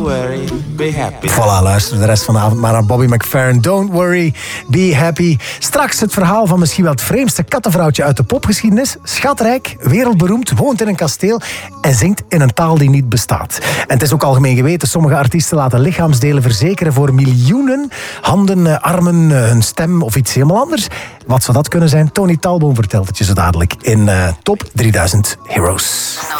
worry, be happy. Voilà, luister de rest van de avond maar naar Bobby McFerrin. Don't worry, be happy. Straks het verhaal van misschien wel het vreemdste kattenvrouwtje uit de popgeschiedenis. Schatrijk, wereldberoemd, woont in een kasteel en zingt in een taal die niet bestaat. En het is ook algemeen geweten, sommige artiesten laten lichaamsdelen verzekeren voor miljoenen. Handen, armen, hun stem of iets helemaal anders. Wat zou dat kunnen zijn? Tony Talboom vertelt het je zo dadelijk in Top 3000 Heroes.